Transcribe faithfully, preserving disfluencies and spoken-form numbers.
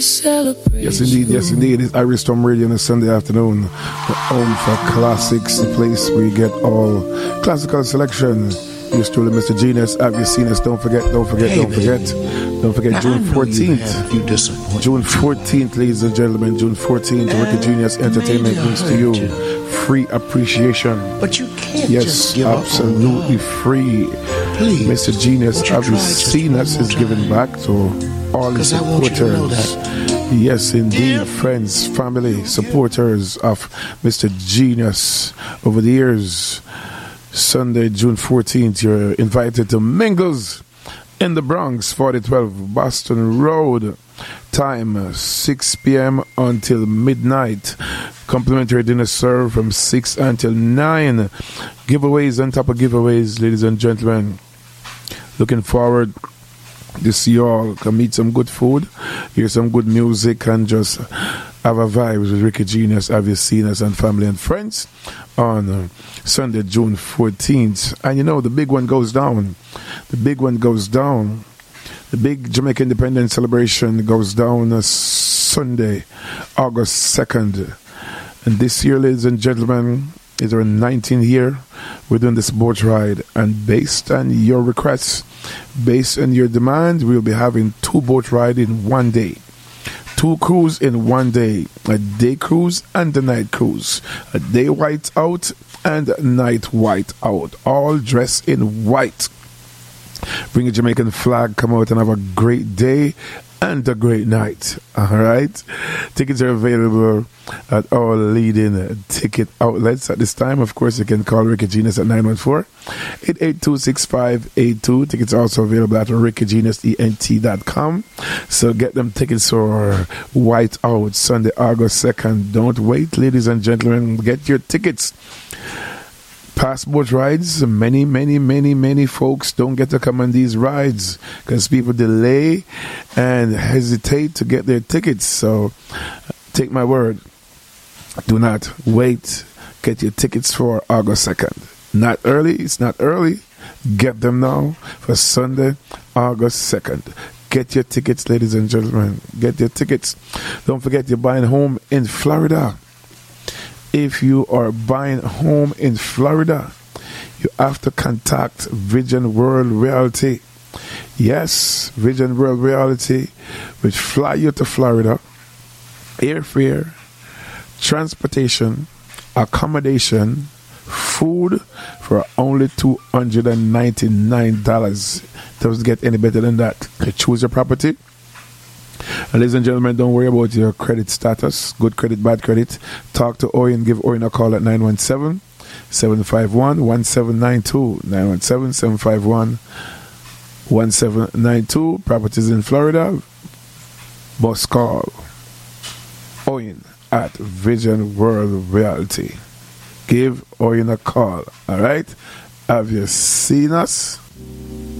Yes, indeed, yes, indeed. It's Irish Storm Radio on a Sunday afternoon. The home for classics, the place where you get all classical selection. Yours truly, Mister Genius. Have you seen us? Don't forget, don't forget, hey, don't forget. Baby. Don't forget, now, June fourteenth. June fourteenth, ladies and gentlemen, June fourteenth, Ricky Genius Entertainment brings to you free appreciation. But you can't yes, just give absolutely free. Please, Mister Genius, have you seen us? Is giving back to all his supporters. Yes, indeed, yeah. Friends, family, supporters of Mister Genius over the years. Sunday, June fourteenth, you're invited to Mingles in the Bronx, forty twelve Boston Road. Time six p.m. until midnight. Complimentary dinner served from six until nine. Giveaways on top of giveaways, ladies and gentlemen. Looking forward to see you all. Come eat some good food, hear some good music, and just have a vibe with Ricky Genius, Have You Seen Us, and family and friends on uh, Sunday, June fourteenth. And you know, the big one goes down. The big one goes down. The big Jamaica Independence celebration goes down uh, Sunday, August second. And this year, ladies and gentlemen, is our nineteenth year. We're doing this boat ride, and based on your requests, based on your demand, we'll be having two boat rides in one day. Two cruise in one day. A day cruise and a night cruise. A day white out and a night white out. All dressed in white. Bring a Jamaican flag, come out and have a great day and a great night. Alright? Tickets are available at all leading ticket outlets at this time. Of course, you can call Ricky Genius at nine one four, eight eight two, six five eight two. Tickets are also available at ricky genius ent dot com. So get them tickets for White Out Sunday, August second. Don't wait, ladies and gentlemen. Get your tickets. Passport rides, many, many, many, many folks don't get to come on these rides because people delay and hesitate to get their tickets. So take my word, do not wait. Get your tickets for August second. Not early, it's not early. Get them now for Sunday, August second. Get your tickets, ladies and gentlemen. Get your tickets. Don't forget, you're buying home in Florida. If you are buying home in Florida, you have to contact Vision World Realty. Yes, Vision World Realty will fly you to Florida. Airfare, transportation, accommodation, food for only two hundred ninety-nine dollars. Doesn't get any better than that. You choose your property. And ladies and gentlemen, don't worry about your credit status. Good credit, bad credit. Talk to Oyen. Give Oyen a call at nine one seven, seven five one, one seven nine two. nine one seven, seven five one, one seven nine two. Properties in Florida. Boss call Oyen at Vision World Realty. Give Oyen a call. Alright? Have you seen us?